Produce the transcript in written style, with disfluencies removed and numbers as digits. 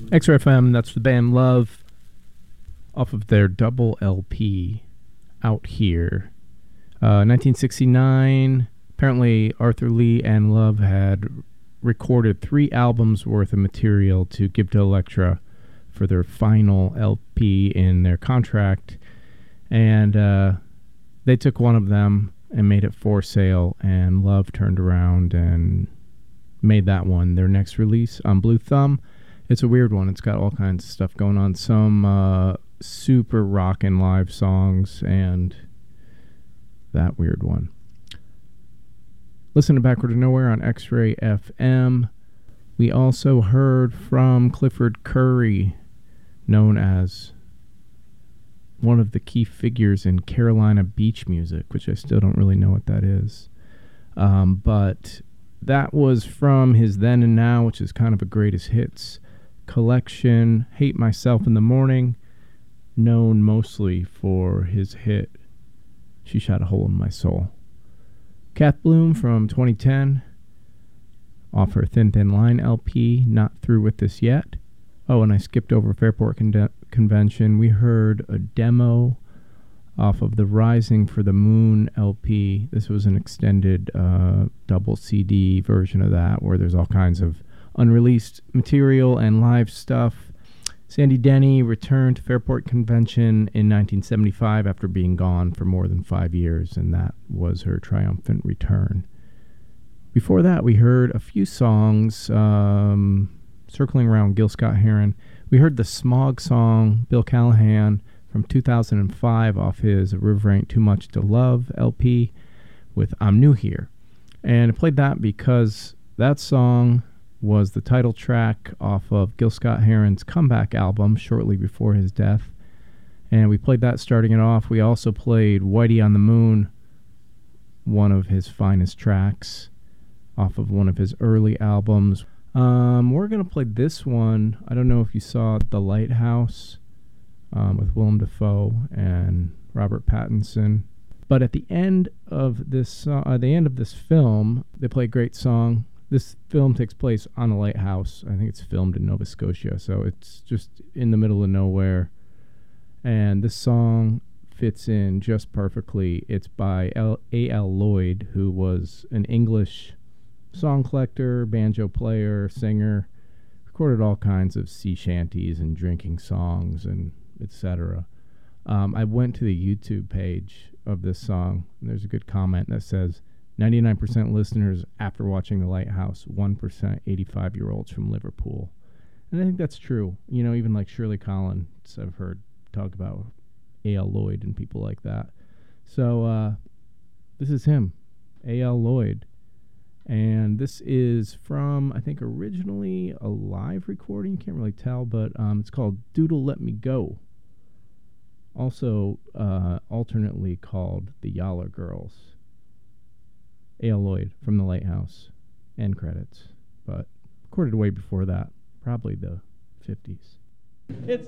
XRFM, that's the band Love, off of their double LP, Out Here. 1969, apparently Arthur Lee and Love had recorded 3 albums worth of material to give to Elektra for their final LP in their contract. And they took one of them and made it for sale, and Love turned around and made that one their next release on Blue Thumb. It's a weird one. It's got all kinds of stuff going on. Some super rockin' live songs and that weird one. Listen to Backward to Nowhere on X-Ray FM. We also heard from Clifford Curry, known as one of the key figures in Carolina beach music, which I still don't really know what that is. But that was from his Then and Now, which is kind of a greatest hits collection, Hate Myself in the Morning, known mostly for his hit She Shot a Hole in My Soul. Kath Bloom from 2010, off her Thin Thin Line LP, Not Through With This Yet. Oh, and I skipped over Fairport Convention. We heard a demo off of the Rising for the Moon LP. This was an extended double CD version of that, where there's all kinds of unreleased material and live stuff. Sandy Denny returned to Fairport Convention in 1975 after being gone for more than 5 years, and that was her triumphant return. Before that, we heard a few songs circling around Gil Scott-Heron. We heard the Smog song, Bill Callahan, from 2005 off his River Ain't Too Much to Love LP with I'm New Here. And I played that because that song was the title track off of Gil Scott-Heron's comeback album shortly before his death. And we played that starting it off. We also played Whitey on the Moon, one of his finest tracks off of one of his early albums. We're going to play this one. I don't know if you saw The Lighthouse with Willem Dafoe and Robert Pattinson. But at the end of this film, they play a great song. This film takes place on a lighthouse. I think it's filmed in Nova Scotia, so it's just in the middle of nowhere. And this song fits in just perfectly. It's by A.L. Lloyd, who was an English song collector, banjo player, singer, recorded all kinds of sea shanties and drinking songs and etc. I went to the YouTube page of this song, and there's a good comment that says, 99% listeners after watching The Lighthouse, 1% 85-year-olds from Liverpool. And I think that's true. You know, even like Shirley Collins, I've heard talk about A.L. Lloyd and people like that. So this is him, A.L. Lloyd. And this is from, I think, originally a live recording. Can't really tell, but it's called Doodle Let Me Go. Also alternately called The Yaller Girls. A.L. Lloyd from The Lighthouse. End credits. But recorded way before that. Probably the 50s. It's